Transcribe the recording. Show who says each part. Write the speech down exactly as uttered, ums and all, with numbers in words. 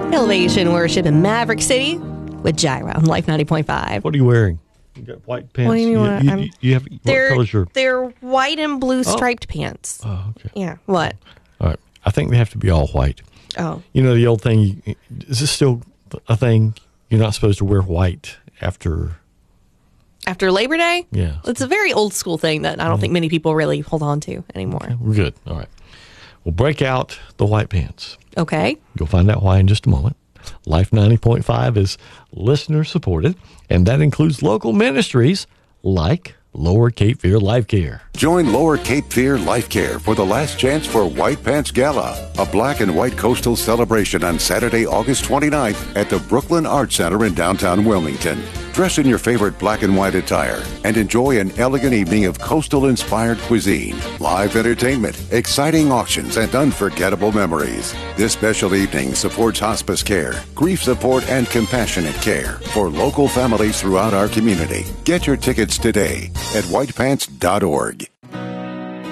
Speaker 1: Elevation Worship in Maverick City with Gyra on Life ninety point five.
Speaker 2: What are you wearing? You got white pants?
Speaker 1: What do you mean?
Speaker 2: You, you, you, you have,
Speaker 1: they're,
Speaker 2: what color's your...
Speaker 1: They're white and blue striped oh. pants.
Speaker 2: Oh, okay.
Speaker 1: Yeah, what?
Speaker 2: All right. I think they have to be all white.
Speaker 1: Oh.
Speaker 2: You know, the old thing, is this still a thing? You're not supposed to wear white after...
Speaker 1: After Labor Day?
Speaker 2: Yeah.
Speaker 1: It's a very old school thing that I don't yeah. think many people really hold on to anymore.
Speaker 2: Okay, we're good. All right. We'll break out the white pants.
Speaker 1: Okay.
Speaker 2: You'll find out why in just a moment. Life ninety point five is listener supported, and that includes local ministries like Lower Cape Fear Life Care.
Speaker 3: Join Lower Cape Fear Life Care for the last chance for White Pants Gala, a black and white coastal celebration on Saturday, August twenty-ninth at the Brooklyn Arts Center in downtown Wilmington. Dress in your favorite black and white attire and enjoy an elegant evening of coastal-inspired cuisine, live entertainment, exciting auctions, and unforgettable memories. This special evening supports hospice care, grief support, and compassionate care for local families throughout our community. Get your tickets today at white pants dot org.